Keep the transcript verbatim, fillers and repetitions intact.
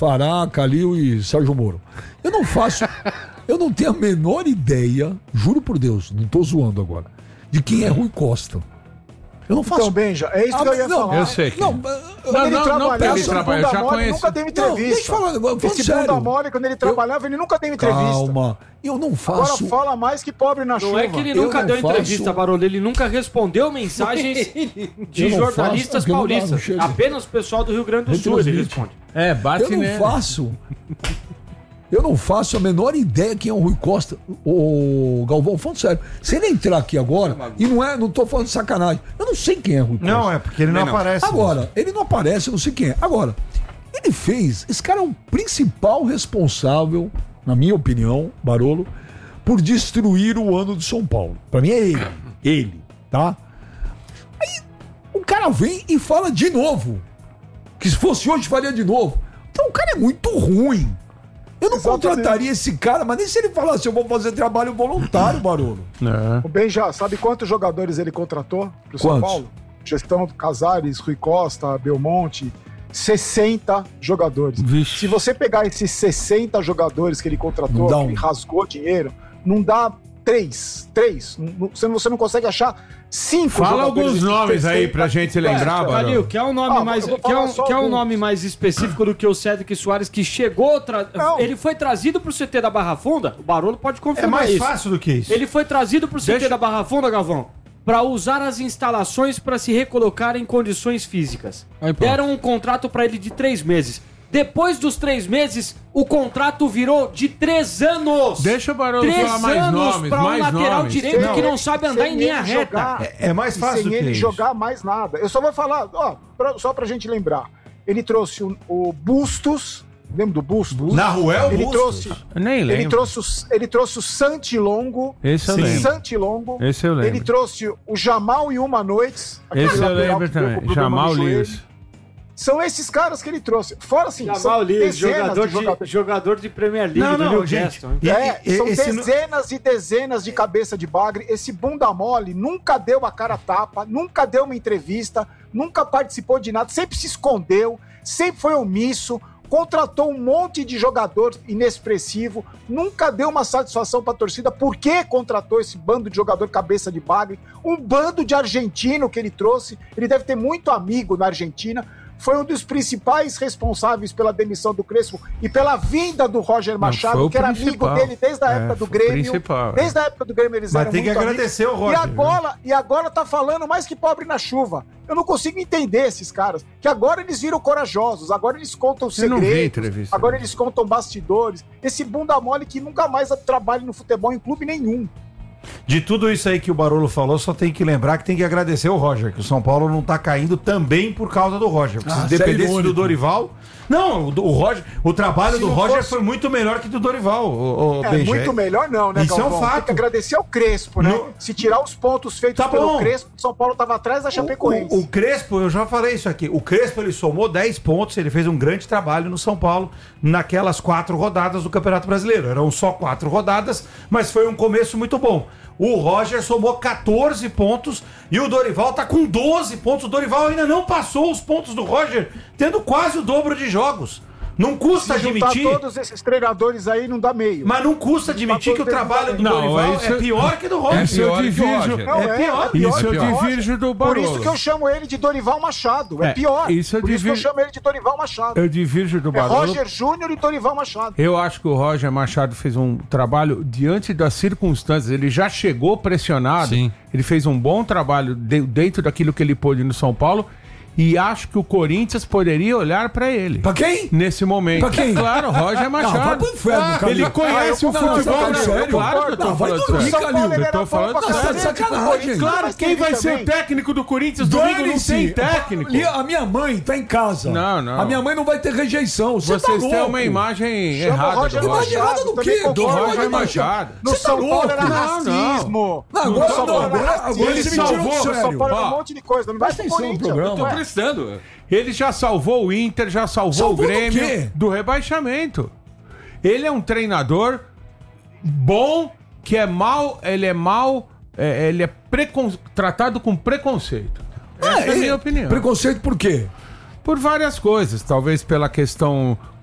Fará, Calil e Sérgio Moro. Eu não faço... eu não tenho a menor ideia, juro por Deus, não tô zoando agora, de quem é Rui Costa. Eu não faço... Então, Benja, é isso ah, que eu ia não, falar. Eu sei que... Não, não, não, ele não, não, não ele trabalha, eu já conheço. Nunca teve entrevista. Não, deixa eu falar, falando Esse sério. bunda mole, quando ele trabalhava, eu... ele nunca teve entrevista. Calma, eu não faço... Agora fala mais que pobre na não chuva. Não é que ele nunca deu faço... entrevista, Barolo, ele nunca respondeu mensagens de jornalistas faço, paulistas. não, não Apenas o pessoal do Rio Grande do Sul ele responde. É, bate Eu não nele. faço... Eu não faço a menor ideia quem é o Rui Costa. O Galvão, falando sério. Se ele entrar aqui agora, e não é, não tô falando de sacanagem, eu não sei quem é o Rui Costa. Não, é porque ele não, não aparece. Agora, ele não aparece, eu não sei quem é. Agora, ele fez, esse cara é o principal responsável, na minha opinião, Barolo, por destruir o ano de São Paulo. Pra mim é ele. Ele, tá? Aí o cara vem e fala de novo. Que se fosse hoje, faria de novo. Então o cara é muito ruim. Eu não Exatamente. contrataria esse cara, mas nem se ele falasse, eu vou fazer trabalho voluntário, Barolo. É. O Benja, sabe quantos jogadores ele contratou pro São Quantos? Paulo? Gestão do Casares, Rui Costa, Belmonte, sessenta jogadores. Vixe. Se você pegar esses sessenta jogadores que ele contratou, Não dá um. que ele rasgou dinheiro, não dá três. Três. Não- Você não, você não consegue achar cinco Fala jogadores. alguns de nomes aí sessenta. pra gente lembrar, Calil, Barolo. quer um nome Ah, mais, eu vou quer falar um, só quer um alguns. nome mais específico do que o Cédric Soares, que chegou, tra... Não. ele foi trazido pro C T da Barra Funda, o Barolo pode É confirmar mais isso. fácil do que isso. Ele foi trazido pro C T Deixa- da Barra Funda, Galvão, para usar as instalações para se recolocar em condições físicas. Aí, pronto. Deram um contrato para ele de três meses. Depois dos três meses, o contrato virou de três anos. Deixa o Barolo Três falar mais anos nomes, para um mais lateral nomes. direito Não, que não sabe andar sem em linha ele reta. jogar- É, é mais fácil sem do que ele isso. jogar mais nada. Eu só vou falar, ó, pra- só pra gente lembrar. Ele trouxe o, o Bustos, lembra do Bustos? Na Ruel, Ele Bustos? trouxe, Eu nem ele lembro. trouxe, o, ele trouxe o Santilongo. Esse eu Sim. lembro. Santilongo. Esse eu lembro. Ele trouxe o Jamal e Uma Noites. aquele Esse eu lateral lembro que ficou com também. o problema Jamal no joelho. Lewis. São esses caras que ele trouxe. Fora assim, Jamal são Lewis, dezenas jogador de de, jogadores. jogador de Premier League Não, do não, gente. Newcastle, hein? E- É, e- são esse não- dezenas e dezenas de cabeça de bagre. Esse bunda mole nunca deu a cara a tapa, nunca deu uma entrevista, nunca participou de nada, sempre se escondeu, sempre foi omisso, contratou um monte de jogador inexpressivo, nunca deu uma satisfação pra torcida. Por que contratou esse bando de jogador cabeça de bagre? Um bando de argentino que ele trouxe. Ele deve ter muito amigo na Argentina. Foi um dos principais responsáveis pela demissão do Crespo e pela vinda do Roger Machado, foi o que era amigo principal. dele desde a É, época do foi o Grêmio. principal, é. Desde a época do Grêmio eles Mas eram tem que muito agradecer amigos. o Roger, E agora, e agora tá falando mais que pobre na chuva. Eu não consigo entender esses caras. Que agora eles viram corajosos, agora eles contam Eu não vi a segredos, entrevista, agora né? eles contam bastidores. Esse bunda mole que nunca mais trabalha no futebol em clube nenhum. De tudo isso aí que o Barolo falou, só tem que lembrar que tem que agradecer o Roger, que o São Paulo não tá caindo também por causa do Roger. Porque Ah, se dependesse sério, do Dorival. Não, o, do- o Roger, o trabalho Se do não Roger fosse- foi muito melhor que do Dorival. O, o É Benja. muito melhor não, né, Isso é um Galvão? Tem fato. que agradecer ao Crespo, né? No- Se tirar os pontos feitos Tá pelo bom. Crespo, o São Paulo tava atrás da Chapecoense. O, o, o Crespo, eu já falei isso aqui. O Crespo ele somou dez pontos, ele fez um grande trabalho no São Paulo naquelas quatro rodadas do Campeonato Brasileiro. Eram só quatro rodadas, mas foi um começo muito bom. O Roger somou quatorze pontos e o Dorival tá com doze pontos. O Dorival ainda não passou os pontos do Roger, tendo quase o dobro de jogos. Não custa Se juntar admitir. todos esses treinadores aí, não dá meio. Mas não custa admitir que o trabalho do Não, Dorival isso- é pior que do Roger. Isso eu pior que o divirjo. Roger. Não, é pior. pior Isso que eu o Roger. divirjo do Por Barolo. isso que eu chamo ele de Dorival Machado. É, É, pior. isso eu Por isso que eu divirjo- chamo ele de Dorival Machado. Eu divirjo do É Barolo. Roger Júnior e Dorival Machado. Eu acho que o Roger Machado fez um trabalho diante das circunstâncias. Ele já chegou pressionado. Sim. Ele fez um bom trabalho de- dentro daquilo que ele pôde no São Paulo. E acho que o Corinthians poderia olhar pra ele. Pra quem? Nesse momento. Pra quem? Claro, Roger Não, vai Machado. pro inferno, Ah, Calil. ele conhece Ah, eu- o não, futebol. você tá falando sério? Claro que eu tô Não, vai falando dormir, sério. Calil. ele Eu era tô bom falando pra sério. cacete, sacanagem. Corinthians, Claro, mas quem teve vai ser também. o técnico do Corinthians domingo? Não Dane-se. tem técnico. Ali, A minha mãe tá em casa. Não, não. A minha mãe não vai ter rejeição. Você tá Vocês louco. têm uma imagem Chama o errada Roger do Imagem Roger. errada do também quê? concordo. Do Roger Roger Machado. No Você tá São Paulo louco? era Não, não. racismo. Não, No agora São não, Paulo era agora- racismo. agora ele você me tirou salvou. do No São sério. Paulo era Ó, um monte de coisa. Não vai presta pro atenção no Corinthians. programa. Não é. Tô prestando. Ele já salvou o Inter, já salvou Salvou o do Grêmio quê? do rebaixamento. Ele é um treinador bom, que é mal, ele é mal, é, ele é precon- tratado com preconceito. Essa é a minha opinião. Preconceito por quê? Por várias coisas, talvez pela questão